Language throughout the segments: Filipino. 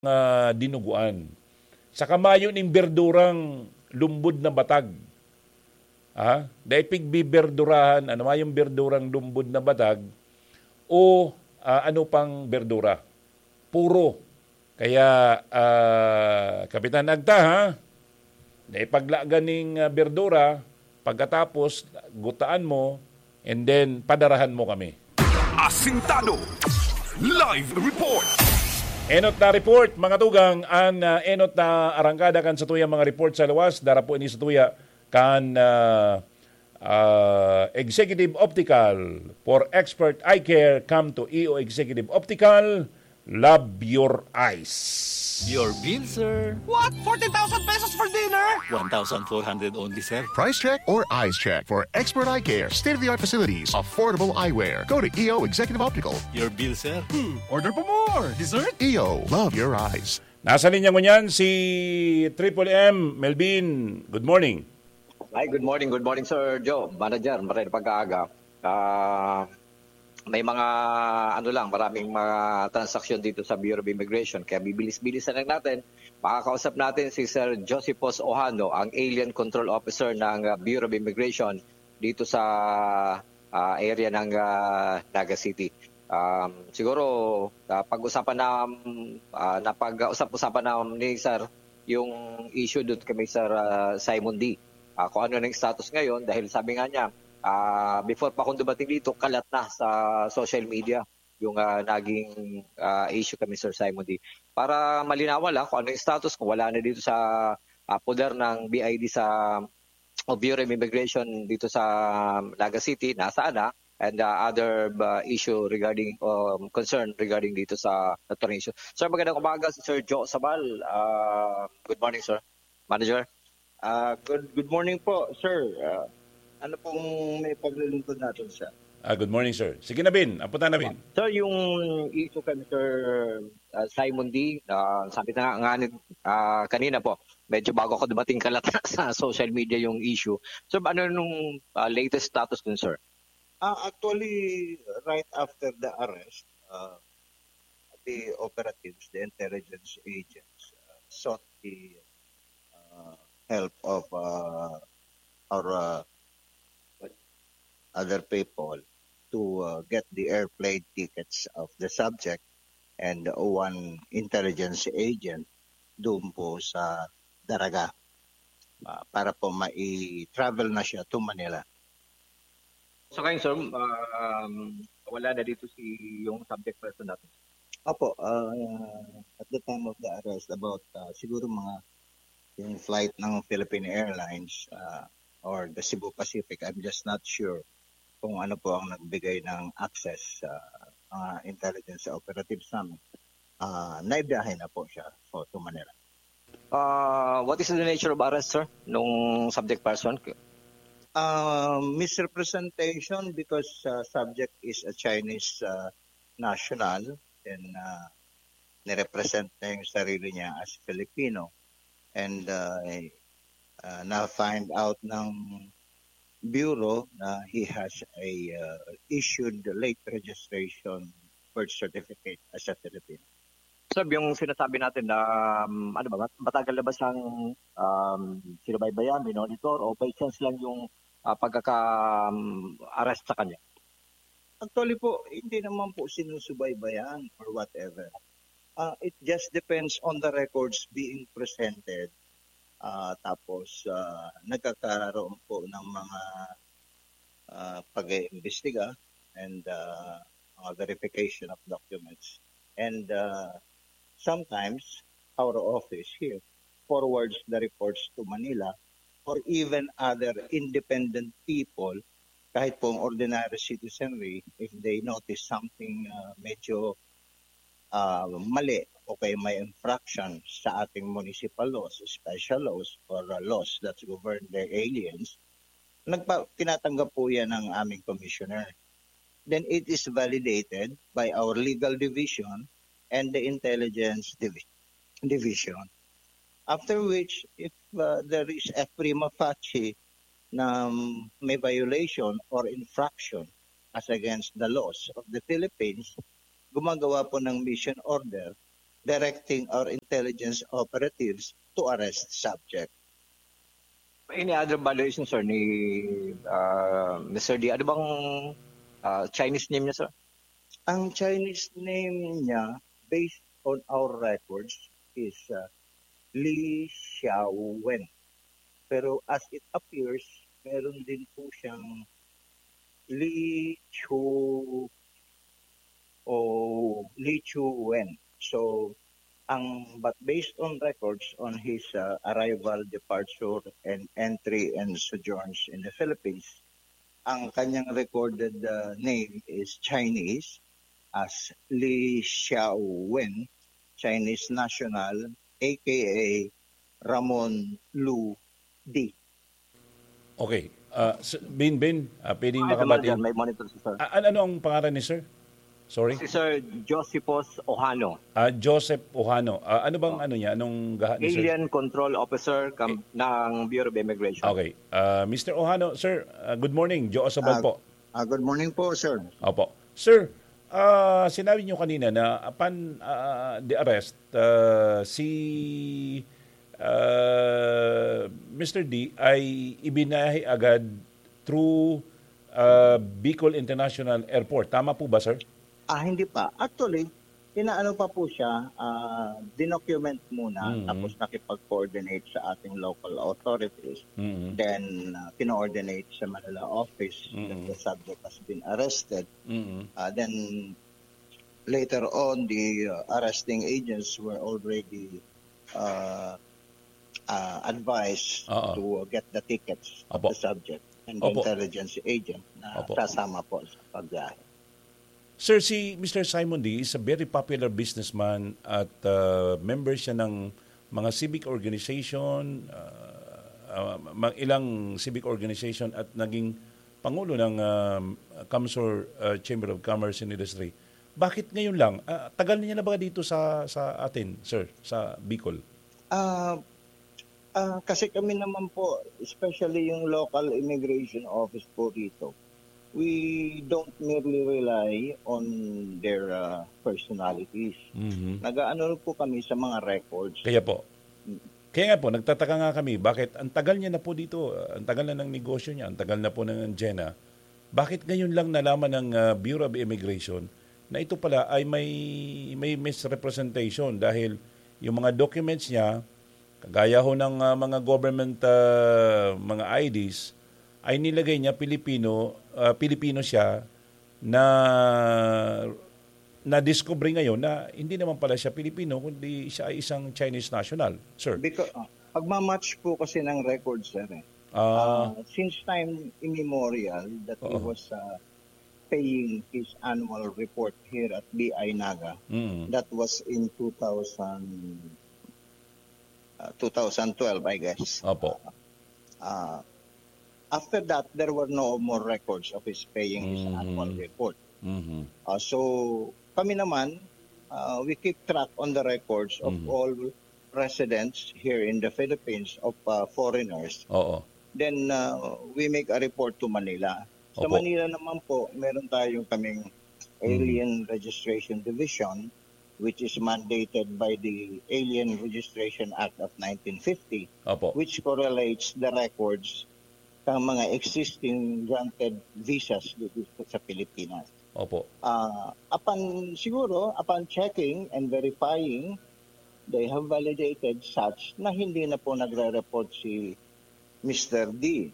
dinuguan. Sa kamayo ning berdurang lumbod na batag. Daig biberdurahan, ano yung berdurang lumbod na batag o ano pang berdura. Puro. Kaya, Kapitan Agta, naipaglagan ning berdura, pagkatapos, gutaan mo, and then padarahan mo kami. Asintado Live Report. Enot na report, mga tugang, enot na arangkada kan sa tuya mga report sa lawas, dara po ini sa tuya kan Executive Optical for Expert Eye Care. Come to EO Executive Optical. Love your eyes. Your bill, sir. What? 14,000 pesos for dinner? 1,400 only, sir. Price check or eyes check for expert eye care, state-of-the-art facilities, affordable eyewear. Go to EO Executive Optical. Your bill, sir. Order po more. Dessert? EO, love your eyes. Nasa linya mo niyan si Triple M, Melvin. Good morning. Hi, good morning, Sir Joe. Manager, maraming pagkaaga. May mga maraming mga transaksyon dito sa Bureau of Immigration. Kaya bibilis-bilisan lang natin. Makakausap natin si Sir Josephus Ohano, ang Alien Control Officer ng Bureau of Immigration dito sa area ng Naga City. Siguro pag-usapan ni Sir yung issue doon kay Sir Simon D. Kung ano ng status ngayon dahil sabi nga niya before pa akong dumating dito, kalat na sa social media yung naging issue kami Sir Simon D. Para malinawan kung ano yung status, kung wala na dito sa poder ng BID sa Bureau of Immigration dito sa Naga City, nasaan na, and other issue regarding concern regarding dito sa termination. Sir, magandang umaga si Sir Joe Sabal. Good morning, sir. Manager. Good morning po, sir. Ano pong may paglilingkod natin, sir? Good morning, sir. Sige na, Bin. Apunta na, Bin. Sir, yung issue kami, Sir Simon D., sabi na nga kanina po, medyo bago ako dumating kalat sa social media yung issue. So, ano nung latest status dun, sir? Actually, right after the arrest, the operatives, the intelligence agents, sought the help of our other people to get the airplane tickets of the subject and one intelligence agent doon po sa Daraga para po mai-travel na siya to Manila. So ngayon, sir, wala na dito yung subject person natin. Opo, at the time of the arrest, about siguro mga yung flight ng Philippine Airlines or the Cebu Pacific, I'm just not sure kung ano po ang nagbigay ng access sa mga intelligence operatives namin. Naibiyahe na po siya to Manila. What is the nature of arrest, sir, nung subject person? Misrepresentation because subject is a Chinese national and nirepresent niya yung sarili niya as Filipino. And na-find out ng Bureau na he has a issued late registration birth certificate as a Filipino. Sir, yung sinasabi natin na matagal na ba siyang sinubaybayan, minonitor, o by chance lang yung pagkaka-arrest sa kanya? Actually po, hindi naman po sinusubaybayan or whatever. It just depends on the records being presented. Tapos nagkakaroon po ng mga pag-iimbestiga and mga verification of documents. And sometimes our office here forwards the reports to Manila or even other independent people, kahit pong ordinary citizenry, if they notice something medyo mali o kaya may infraction sa ating municipal laws, special laws, or laws that govern the aliens, tinatanggap po yan ng aming commissioner. Then it is validated by our legal division and the intelligence division. After which, if there is a prima facie na may violation or infraction as against the laws of the Philippines, gumagawa po ng mission order directing our intelligence operatives to arrest subject. Any other valuation, sir, ni Mr. D? Ano bang Chinese name niya, sir? Ang Chinese name niya, based on our records, is Li Xiaowen. Pero as it appears, meron din po siyang Li Chuwen. So, but based on records on his arrival, departure, and entry and sojourns in the Philippines, ang kanyang recorded name is Chinese as Li Xiaowen, Chinese national, aka Ramon Lu Di. Okay. Bin, pwedeng May makabatiin. may monitor si sir. Ano ang pangalan ni sir? Sorry? Si Sir Josephus Ohano, Joseph Ohano. Ano bang ano niya? Anong gaha ni sir? Alien Control Officer ng Bureau of Immigration. Okay. Mr. Ohano, sir, good morning. Joe Osabal po. Good morning po, sir. Opo. Sir, sinabi niyo kanina na upon the arrest, si Mr. D ay ibinahe agad through Bicol International Airport. Tama po ba, sir? Hindi pa. Actually, inaano pa po siya, dinocument muna, tapos nakipag-coordinate sa ating local authorities. Then, kino-ordinate sa Manila office that the subject has been arrested. Then, later on, the arresting agents were already advised to get the tickets of the subject and the intelligence agent na kasama po sa pagbiyahe. Sir, si Mr. Simon D is a very popular businessman at member siya ng mga civic organization, ilang civic organization at naging pangulo ng Camsor Chamber of Commerce and Industry. Bakit ngayon lang? Tagal niya na ba dito sa atin, sir, sa Bicol? Kasi kami naman po, especially yung local immigration office po dito, we don't merely rely on their personalities. Nag-ano po kami sa mga records. Kaya nga po, nagtataka nga kami, bakit ang tagal niya na po dito, ang tagal na ng negosyo niya, ang tagal na po ng Jenna, bakit ngayon lang nalaman ng Bureau of Immigration na ito pala ay may misrepresentation dahil yung mga documents niya, kagaya ho ng mga government mga IDs, ay nilagay niya Pilipino siya na discover ngayon na hindi naman pala siya Pilipino kundi siya ay isang Chinese national, sir. Because pagmamatch po kasi ng record, sir. Since time immemorial that he was paying his annual report here at BI Naga, that was in 2012, I guess. Opo. After that, there were no more records of his paying his annual report. So, kami naman, we keep track on the records of all residents here in the Philippines of foreigners. Then, we make a report to Manila. Sa Manila naman po, meron tayong kaming Alien Registration Division, which is mandated by the Alien Registration Act of 1950, which correlates the records ng mga existing granted visas dito sa Pilipinas. Upon checking and verifying, they have validated such na hindi na po nagre-report si Mr. D.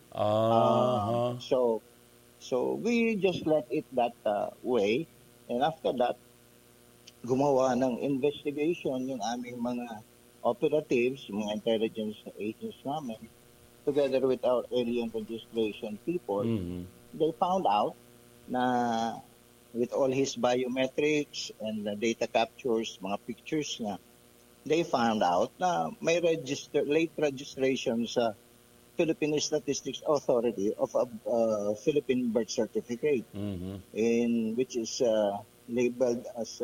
So we just let it that way, and after that, gumawa ng investigation yung aming mga operatives, mga intelligence agents namin, together with our alien registration people. They found out na with all his biometrics and the data captures, mga pictures niya, they found out na may late registration sa Philippine Statistics Authority of a Philippine birth certificate, which is labeled as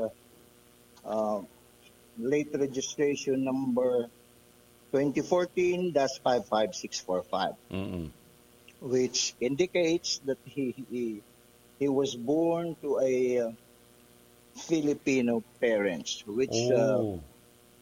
late registration number 2014-55645, which indicates that he was born to a Filipino parents, which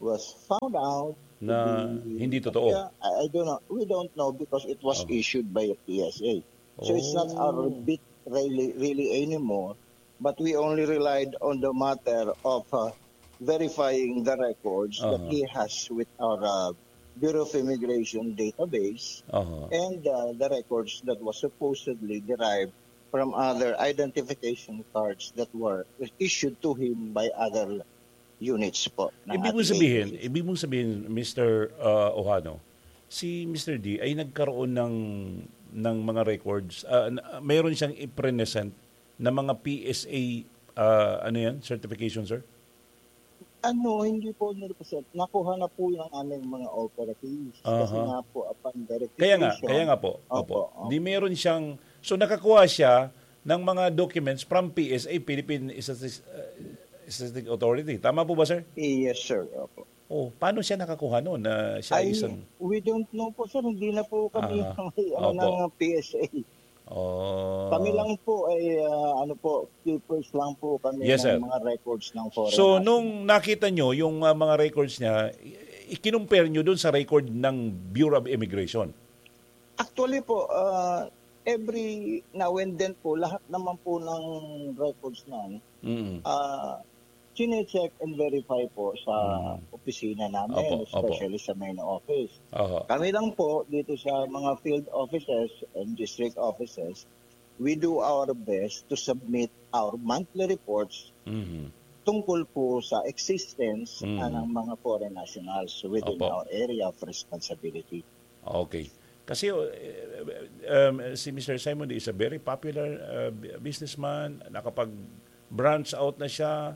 was found out Na hindi totoo. Yeah, I don't know. We don't know because it was issued by a PSA. So it's not our bit really anymore, but we only relied on the matter of verifying the records that he has with our Bureau of Immigration database and the records that was supposedly derived from other identification cards that were issued to him by other units po. Ibig mong sabihin, Mr. Ohano, si Mr. D ay nagkaroon ng mga records. Mayroon siyang i-present na mga PSA certification, sir? Hindi po nire-present. Nakuha na po yung aming mga operatives. Kasi nga po, upon verification. Kaya nga po. Opo. Di meron siyang, so nakakuha siya ng mga documents from PSA, Philippine Statistics Authority. Tama po ba, sir? Yes, sir. Opo. Paano siya nakakuha noon na siya isang... We don't know po, sir. Hindi na po kami ng PSA. Kami lang po ay keepers lang po kami ng mga records ng foreign. So nung nakita nyo yung mga records niya, i-compare nyo dun sa record ng Bureau of Immigration? Actually po, every now and then po, lahat naman po ng records na chine-check and verify po sa opisina namin, especially sa main office. Kami lang po dito sa mga field offices and district offices, we do our best to submit our monthly reports tungkol po sa existence ng mga foreign nationals within our area of responsibility. Okay. Kasi si Mr. Simon D is a very popular businessman, nakapag-branch out na siya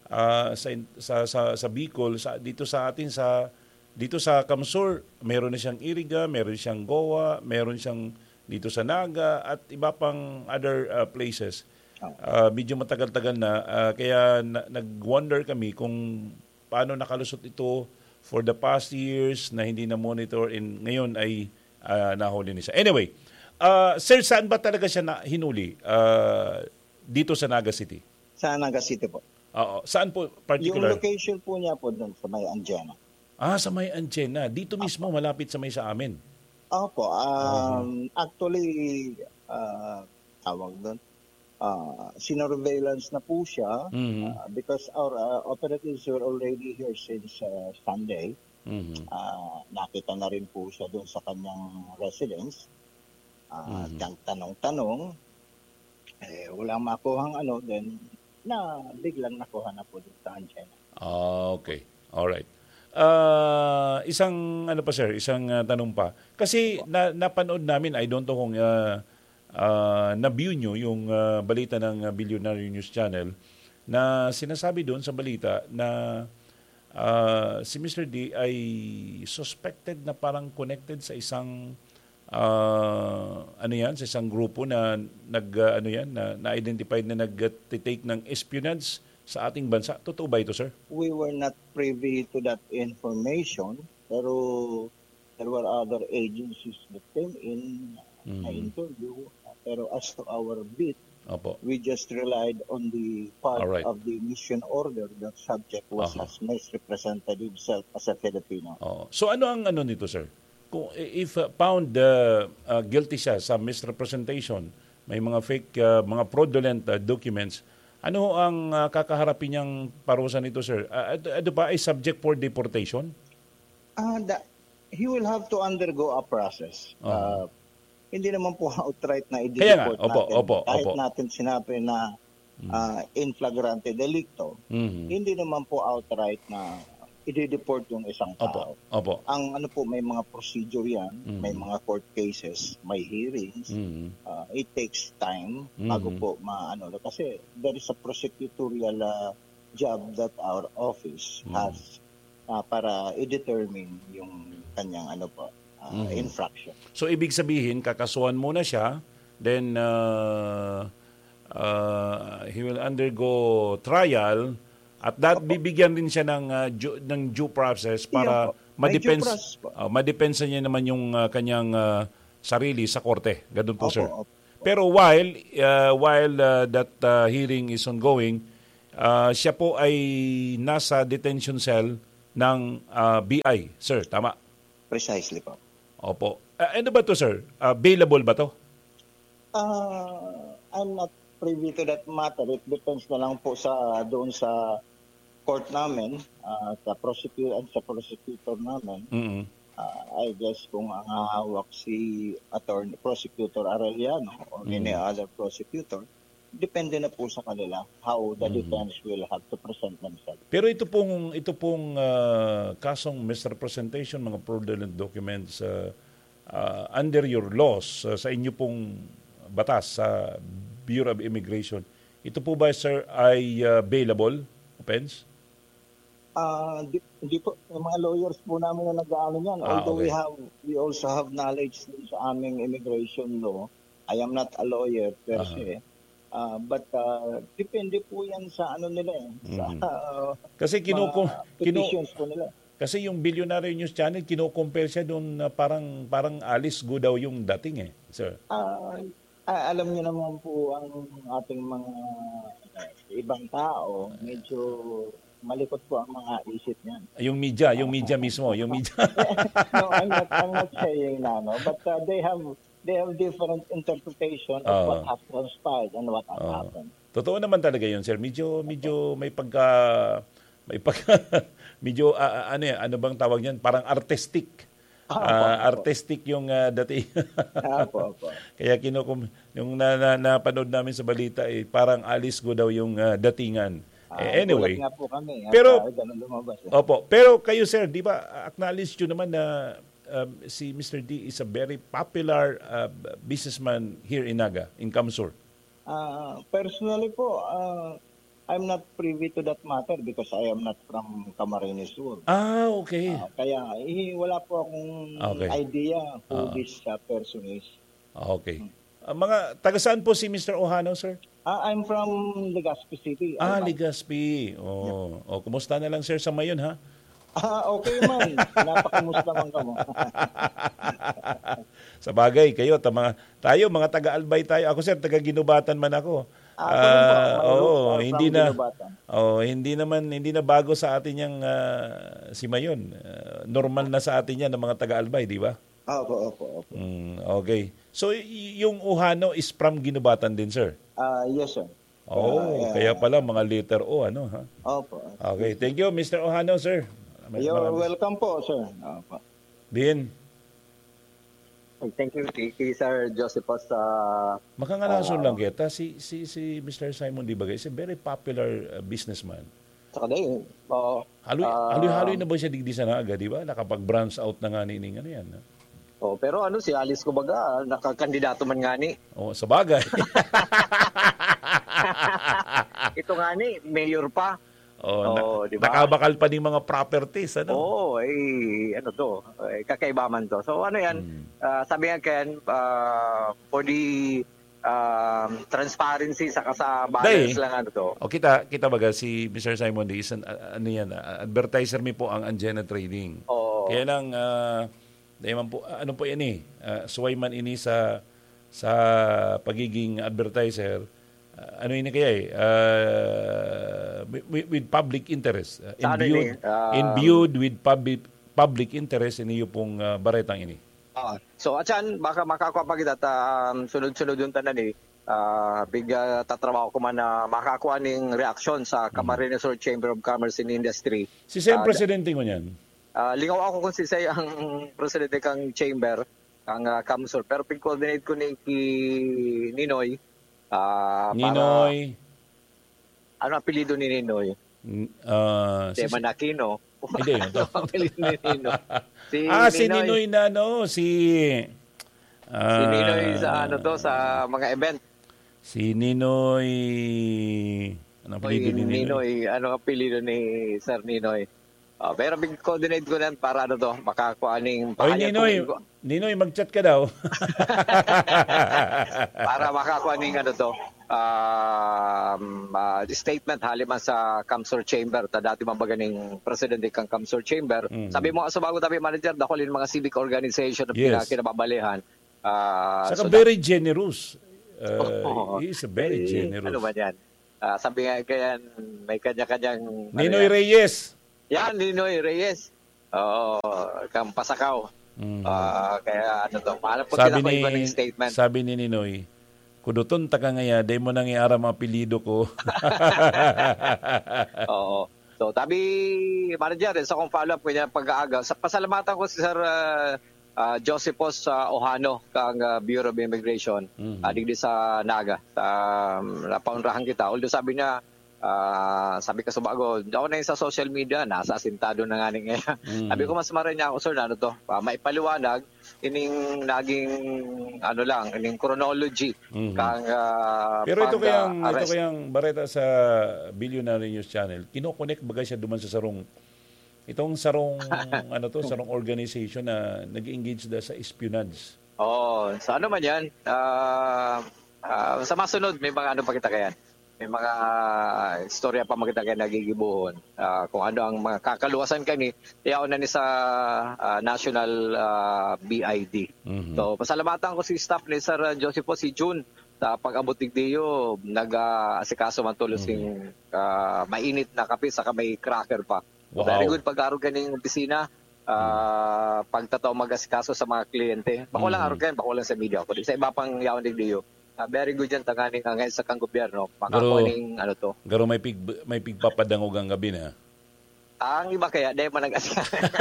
sa Bicol, dito sa atin dito sa Kamsur, meron na siyang Iriga, meron siyang Goa, meron siyang dito sa Naga at iba pang other places. Medyo matagal-tagal na kaya nag-wonder kami kung paano nakalusot ito for the past years na hindi na monitor and ngayon ay nahuli niya. Anyway, sir, saan ba talaga siya hinuli dito sa Naga City? Sa Naga City po. Saan po particular? Yung location po niya po doon sa may Anjena. Sa may Anjena. Dito mismo, malapit sa may sa amin. Opo. Actually, tawag doon, sinorveillance na po siya because our operatives were already here since Sunday. Nakita na rin po siya doon sa kanyang residence. Tanong-tanong, walang makuhang then na biglang nakuha na po dito sa Anjena. Okay. Alright. Isang tanong pa. Kasi napanood namin, I don't know kung na-view nyo yung balita ng Billionaire News Channel na sinasabi doon sa balita na si Mr. D ay suspected na parang connected sa isang sa isang grupo na na-identified na nag-take ng espionage sa ating bansa. Totoo ba ito, sir? We were not privy to that information, pero there were other agencies that came in na interview. Pero as to our bit, we just relied on the part of the mission order that subject was has misrepresented himself as a Filipino. So ano ang nito, sir? Kung if found guilty siya sa misrepresentation, may mga fake, mga fraudulent documents, ano ang kakaharapin niyang parusa nito, sir? Ano ba ay subject for deportation? He will have to undergo a process. Hindi naman po outright na i-deport natin. Kahit natin sinabi na in flagrante delicto, hindi naman po outright na i-deport yung isang tao. Ang may mga procedure yan, may mga court cases, may hearings. It takes time bago po kasi there is a prosecutorial job that our office has para i-determine yung kanyang infraction. So ibig sabihin, kakasuhan muna siya, then he will undergo trial. At bibigyan din siya ng due process para madepensa niya naman yung kanyang sarili sa korte. Ganun po, sir. Pero while that hearing is ongoing, siya po ay nasa detention cell ng BI, sir. Tama? Precisely po. Opo. Ano ba to, sir? Available ba to? I'm not privy to that matter. It depends na lang po doon sa court namin, sa prosecutor namin. Mm-hmm. I guess kung ang hawak si prosecutor Arellano or any other prosecutor, depende na po sa kanila how the defense will have to present themselves. Pero ito pong kasong misrepresentation, mga fraudulent documents under your laws, sa inyo pong batas sa Bureau of Immigration, ito po ba, sir, ay bailable offense? Hindi po, yung mga lawyers po namin na nag-aano yan. Although okay. we also have knowledge sa aming immigration law. I am not a lawyer per se. But depende po yan sa ano nila Kasi petitions po nila. Kasi yung Billionaire News Channel, kino-compare siya doon na parang Alice Go daw yung dating sir. Alam niyo naman po ang ating mga ibang tao, medyo malikot po ang mga isip niyan. Yung media mismo, yung media. No, I'm not saying na, no, but they have different interpretation of what has transpired and what has happened. Totoo naman talaga yun, sir. Medyo may pagka medyo ano bang tawag niyan? Parang artistic. Artistic yung dati. Kaya yung napanood namin sa balita parang Alice Go daw yung datingan. Anyway. Nga po kami, pero lumabas, Opo, pero kayo, sir, di ba acknowledge nyo naman na si Mr. D is a very popular businessman here in Naga, in Kamsur? Personally po, I'm not privy to that matter because I am not from Camarines Sur. Okay. Kaya wala po akong idea who this person is. Okay. Mga taga saan po si Mr. Ohano, sir? I'm from Legazpi City. Legazpi. Kumusta na lang, sir, sa Mayon, ha? Okay man. Napakamusta man ka mo. Sa bagay, kayo, tayo, mga taga-Albay tayo. Ako, sir, taga-Ginubatan man ako. Hindi na bago sa atin yung si Mayon. Normal na sa atin yan ng mga taga-Albay, di ba? Opo. Okay. So, yung Ohano is from Ginubatan din, sir? Yes, sir. Kaya pala mga letter O, ano, ha? Opo. Okay. Thank you, Mr. Ohano, sir. You're welcome po, sir. Opo. Din. Thank you, Sir Joseph, sa... Makangalason lang kita, si Mr. Simon Dibagay is a very popular businessman. Saka din, haloy-haloy na ba siya digdi sa Naga, di ba? Nakapag-branch out na nga ni ano yan. Ha? Pero si Alice kumbaga, nakakandidato man nga ni. Sa bagay. Ito nga ni, mayor pa. Diba? Nakabakal pa ng mga properties, ano? Kakaiba man to. So ano yan, sabi nga Ken, for the transparency sa balance lang ano to. Kita baga si Mr. Simon D is advertiser mi po ang Anjena Trading. Kaya lang ano po yan suway man ini sa pagiging advertiser. Ano yun kaya with public interest. Imbued with public interest in iyo pong baretang ini. So atyan, baka makakuha pa kita sunod-sunod yung tanan tatrabaho ko man na makakuha ng reaksyon sa Camarines Sur Chamber of Commerce and Industry. Si Sen presidente ko niyan? Lingaw ako kung si Say ang presidente kang chamber, ang Kamsur. Pero pig-coordinate ko ni Ninoy. Ninoy. Ano apelido ni Ninoy? Manakino. Hindi yun. Apelido ni Ninoy. Si Ninoy na si Ninoy sa sa mga event. Si Ninoy. Ano apelido ni Ninoy? Ano apelido ni Sir Ninoy? Pero big-coordinate ko yan para makakuha ng Ninoy, mag-chat ka daw. Para makakuha ng statement haliman sa Kamsur Chamber. Dati mambaga ng presidente kang Kamsur Chamber. Sabi mo, sa bago tabi manager, dakulin mga civic organization na kinababalihan. Saka very generous. He is very generous. Ano ba yan? Sabi nga kaya may kanya-kanyang... Ninoy Reyes. Yan, Ninoy Reyes. Oo, kang pasakaw. Kaya ano to, maalam po sila ko iba ng statement. Sabi ni Ninoy, kuduton ta ka ngaya, day mo nang iaram ang apelido ko. Oo. So, tabi, manager, sa kong follow-up ko niya pag-aaga. Sa pasalamatan ko si Sir Josephos Ohano, kang Bureau of Immigration, digdi sa Naga. Napaunrahan kita. Although sabi niya, sabi ka sa bago, ako na yung sa social media, nasa asintado na nga niya. Sabi ko, mas maray niya ako, sir, na ano to, maipaliwanag, ining naging, ining chronology. Kang, pero ito kayang Bareta sa Billionaire News Channel, kinokonek bagay siya duman sa sarong, itong sarong, sarong organization na nag-engage da sa espionage. Sa ano man yan, sa masunod, may mga pa kita kayan. May mga istorya pa makita kayo nagigibuhon. Kung ano ang mga kakaluwasan kani, iyaw na ni sa National BID. So, pasalamatan ko si staff ni Sir Josephos, si June, sa pag-abot digdiyo, nag-asikaso man tulos yung mainit na kape, saka may cracker pa. Wow. Very good pag-arog kaning opisina. Pagtataw mag-asikaso sa mga kliyente. Bako lang arog kayo, bako lang sa media. Kundi sa iba pang yawan digdiyo. Very good yan tanganing ngayon sa kang gobyerno. Makakuning to. Garo may pigpapadangog ang gabi na. Ang iba kaya, dahil man nag-asya.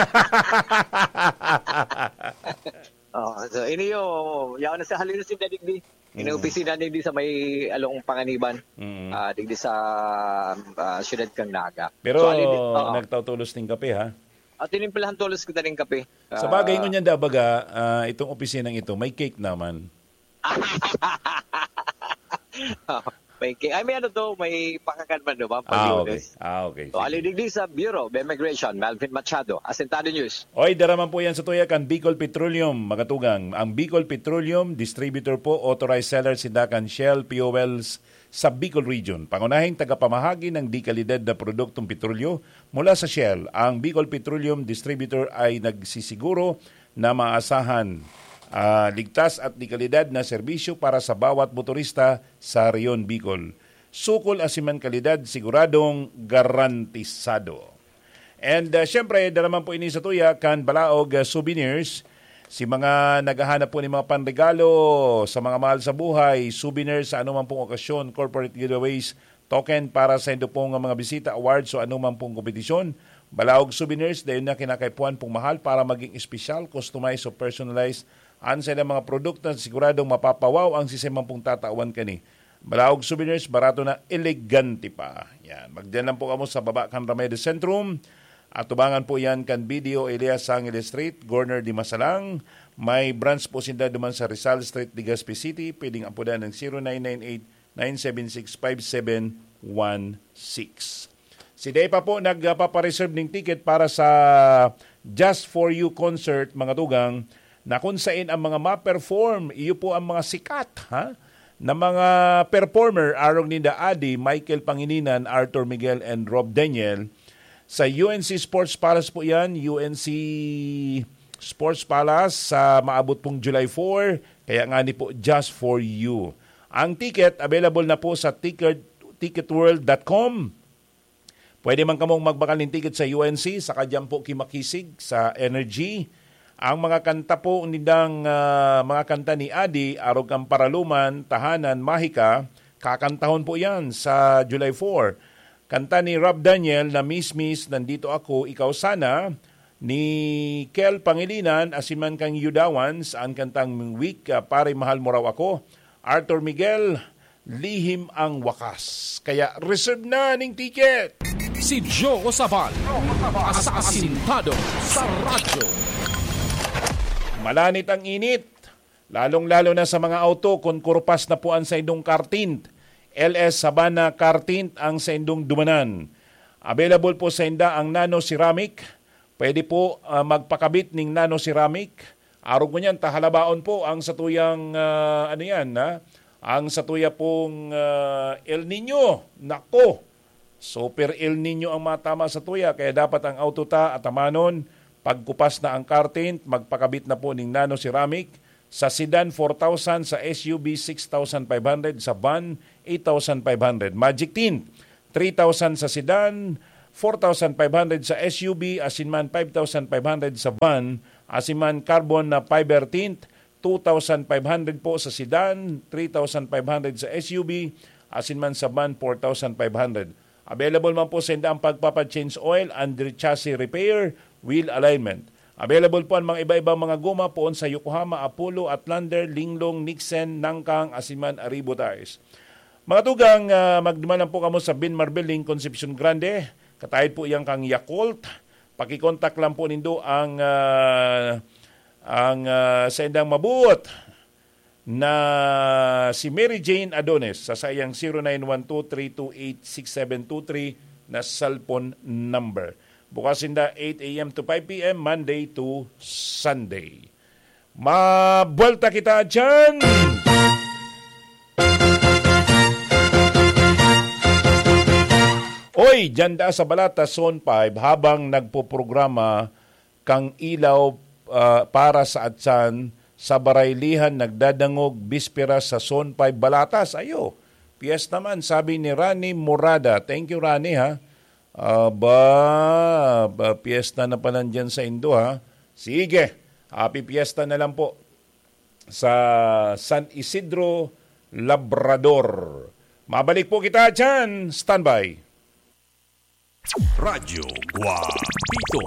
So, iniyo, yaw na sa halino si Dadigdi. Inopisina digdi sa may along panganiban. Digdi sa syudad kang Naga. Pero nagtautulos ng kape, ha? At tinimpilahan tulos kita ng kape. Sa bagay nyo niyan, Dabaga, itong opisinang ito, may cake naman. May pakakanman do ba? Okay. So, alidigdi sa Bureau of Immigration, Melvin Machado, Asintado News. Oy, daraman po yan sa tuyakan, Bicol Petroleum, magatugang. Ang Bicol Petroleum, distributor po, authorized seller, sindakan Shell, POLs sa Bicol Region. Pangunahing tagapamahagi ng di-kalidad na produktong petrolyo mula sa Shell. Ang Bicol Petroleum Distributor ay nagsisiguro na maasahan ligtas at di kalidad na serbisyo para sa bawat motorista sa Rion Bicol. Sukol asiman kalidad, siguradong garantisado. And syempre, dalaman po ini sa tuya, kan balaog souvenirs. Si mga naghahanap po ni mga panregalo sa mga mahal sa buhay, souvenirs sa anumang pong okasyon, corporate giveaways, token para sa ito pong mga bisita, awards o anumang pong kompetisyon. Balaog souvenirs, dahil na kinakaipuan pong mahal para maging espesyal, customized o personalized ansa ng mga produkto na siguradong mapapawaw ang sistemang pong tatawan kani. Balaog souvenirs, barato na elegante pa. Yan. Magdiyan lang po kamo sa baba kan Ramedes Centrum. At tubangan po yan kan Video Elias Sangil Street, Gorner di Masalang. May branch po sinda duman sa Rizal Street, Legazpi City. Pwedeng ampudan ng 0998-976-5716. Si Depa po nagpapareserve ng ticket para sa Just For You concert, mga tugang, na kung saan ang mga ma-perform, iyo po ang mga sikat, na mga performer, arong ni Adi, Michael Pangilinan, Arthur Miguel, and Rob Daniel. Sa UNC Sports Palace po yan, UNC Sports Palace, sa maabot pong July 4, kaya nga ni po Just For You. Ang ticket, available na po sa ticketworld.com. Pwede man kamong magbakal ng ticket sa UNC, sa kadyan po kimakisig, sa Energy. Ang mga kanta po nidang mga kanta ni Adi, Arog ang Paraluman, Tahanan, Mahika, kakantahon po yan sa July 4. Kanta ni Rob Daniel na Miss Miss, Nandito Ako, Ikaw Sana, ni Kel Pangilinan, Asiman Kang Yudawans, ang kantang Week, Pare Mahal Mo Raw Ako, Arthur Miguel, Lihim ang Wakas. Kaya reserve na ning ticket! Si Joe Osabal, asasintado sa radyo. Malanit ang init, lalong-lalo na sa mga auto kung kurpas na po ang sa indong kartint. LS Sabana Kartint ang sa indong dumanan. Available po sa inda ang Nano Ceramic. Pwede po magpakabit ng Nano Ceramic. Arog mo niyan, tahalabaon po ang satuyang, ang satuya pong El Nino. Nako, super El Nino ang matama sa tuya. Kaya dapat ang autota at amanon, pagkupas na ang car tint, magpakabit na po ng Nano Ceramic. Sa sedan, 4,000. Sa SUV, 6,500. Sa van, 8,500. Magic tint, 3,000 sa sedan, 4,500 sa SUV, asinman 5,500 sa van, asinman carbon na fiber tint, 2,500 po sa sedan, 3,500 sa SUV, asinman sa van 4,500. Available man po sa indaang pagpapa-change oil, under chassis repair, wheel alignment. Available po ang mga iba-ibang mga guma poon sa Yokohama, Apollo, Outlander, Linglong, Nixon, Nangkang, asinman Arribo tires. Mga tugang, magdumanan po kamo sa Binmar Building, Concepcion Grande. Katahid po iyang kang Yakult. Pakikontak lang po nindo ang sa indang mabuot na si Mary Jane Adonis sa sayang 0912-328-6723 na cellphone number. Bukas inda 8 a.m. to 5 p.m. Monday to Sunday. Mabuelta kita dyan! Oy, dyan da sa Balata Zone 5 habang nagpoprograma kang ilaw para sa atsan sa Barailihan nagdadangog bispera sa Zone 5 Balatas. Ayo, piyesta man, sabi ni Rani Morada. Thank you, Rani, ha? Piyesta na pa nandyan sa Indo, ha? Sige, happy piyesta na lang po sa San Isidro, Labrador. Mabalik po kita dyan. Standby. Radyo Guapito.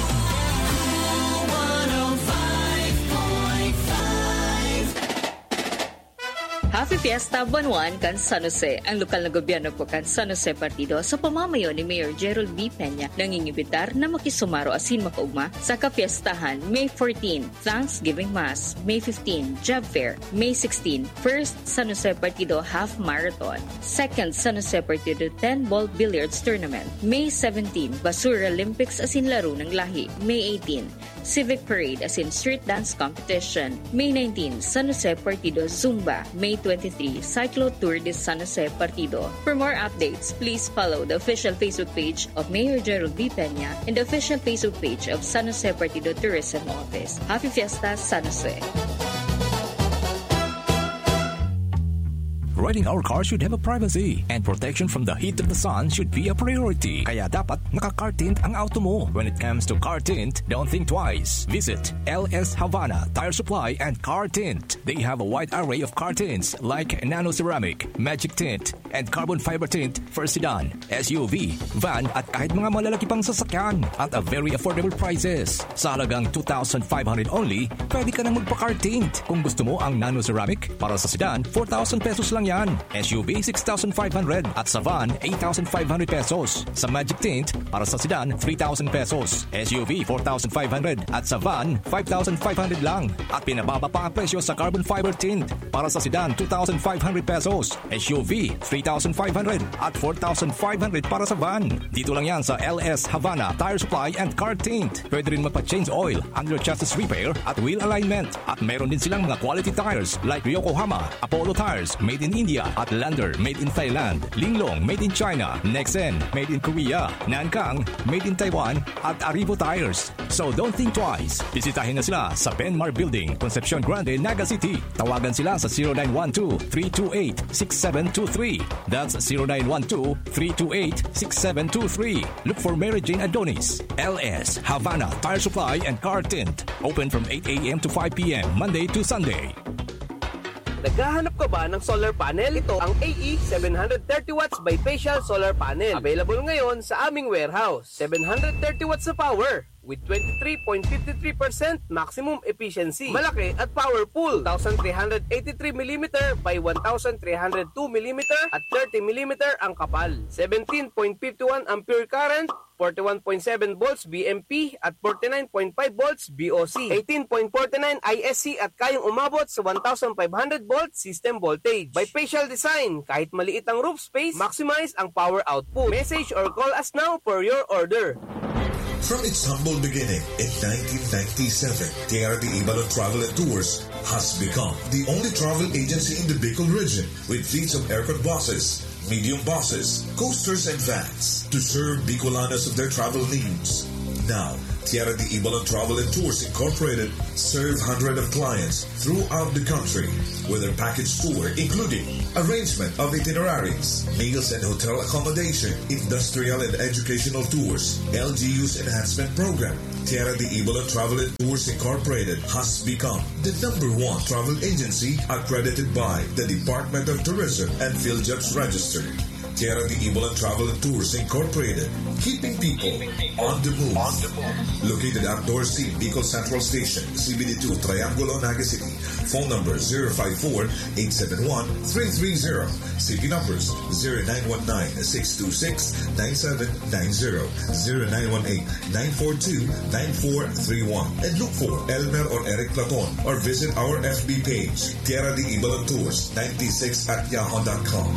Happy Fiesta Buwan kan San Jose. Ang lokal na gobyerno po kan San Jose Partido sa pamamayo ni Mayor Gerald B. Peña nangingibitar na makisumaro asin makaugma sa kapiestahan May 14, Thanksgiving Mass, May 15, Job Fair, May 16, First San Jose Partido Half Marathon, Second San Jose Partido 10-Ball Billiards Tournament, May 17, Basura Olympics asin laro ng lahi, May 18, Civic Parade asin Street Dance Competition, May 19, San Jose Partido Zumba, May 23, Cyclo Tour de San Jose Partido. For more updates, please follow the official Facebook page of Mayor Gerald B. Peña and the official Facebook page of San Jose Partido Tourism Office. Happy Fiesta, San Jose! Riding our car should have a privacy, and protection from the heat of the sun should be a priority. Kaya dapat naka-car tint ang auto mo. When it comes to car tint, don't think twice. Visit LS Havana Tire Supply and Car Tint. They have a wide array of car tints like nano ceramic, magic tint, and carbon fiber tint for sedan, SUV, van, at kahit mga malalaki pang sasakyan at a very affordable prices. Sa halagang 2,500 only, pwede ka nang magpa-car tint. Kung gusto mo ang nano ceramic, para sa sedan, 4,000 pesos lang yan. SUV 6,500 at sa van 8,500 pesos. Sa Magic Tint para sa sedan 3,000 pesos. SUV 4,500 at sa van 5,500 lang. At pinababa pa ang presyo sa Carbon Fiber Tint para sa sedan 2,500 pesos. SUV 3,500 at 4,500 para sa van. Dito lang yan sa LS Havana Tire Supply and Car Tint. Pwede rin magpa-change oil, under chassis repair at wheel alignment. At meron din silang mga quality tires like Yokohama, Apollo tires made in India, Outlander made in Thailand, Linglong made in China, Nexen made in Korea, Nankang made in Taiwan, at Arribo tires. So don't think twice. Bisitahin na sila sa Benmar Building, Concepcion Grande, Naga City. Tawagan sila sa 0912-328-6723. That's 0912-328-6723. Look for Mary Jane Adonis. LS Havana Tire Supply and Car Tint. Open from 8 a.m. to 5 p.m. Monday to Sunday. Naghahanap ka ba ng solar panel? Ito ang AE 730 watts bifacial solar panel. Available ngayon sa aming warehouse. 730 watts na power with 23.53% maximum efficiency. Malaki at powerful. 1,383mm by 1,302mm at 30mm ang kapal. 17.51 ampere current, 41.7 volts BMP at 49.5 volts BOC. 18.49 ISC at kayang umabot sa 1,500 volts system voltage. Bifacial design, kahit maliit ang roof space, maximize ang power output. Message or call us now for your order. From its humble beginning in 1997, KRD Ibalon Travel and Tours has become the only travel agency in the Bicol region with fleets of aircraft buses, medium buses, coasters, and vans to serve Bicolanos of their travel needs. Now, Tierra de Ibalan Travel and Tours Incorporated serve hundreds of clients throughout the country with their package tour including arrangement of itineraries, meals and hotel accommodation, industrial and educational tours, LGU's enhancement program. Tierra de Ibalan Travel and Tours Incorporated has become the #1 travel agency accredited by the Department of Tourism and PhilJobs Registered. Tierra de Ibalan Travel and Tours Incorporated, keeping people on the move. Located at Dorsey, Bicol Central Station, CBD2, Triangulo, Naga City. Phone number 054-871-330. City numbers 0919-626-9790, 0918-942-9431. And look for Elmer or Eric Platon or visit our FB page, Tierra de Ibalan Tours 96 at yahoo.com.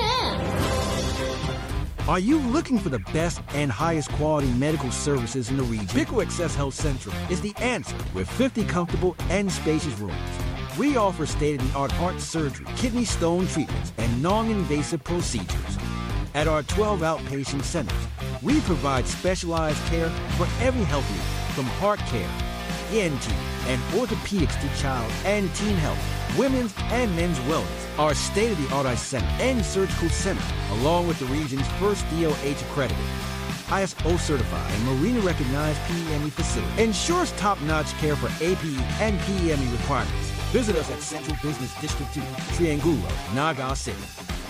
Are you looking for the best and highest quality medical services in the region? Bicol Access Health Central is the answer with 50 comfortable and spacious rooms. We offer state-of-the-art heart surgery, kidney stone treatments, and non-invasive procedures. At our 12 outpatient centers, we provide specialized care for every health need, from heart care, ENT, and orthopedics to child and teen health, women's and men's wellness. Our state-of-the-art eye center and surgical center, along with the region's first DOH accredited, ISO certified, and Marina recognized PEME facility, ensures top-notch care for APE and PEME requirements. Visit us at Central Business District 2, Triangulo, Naga City.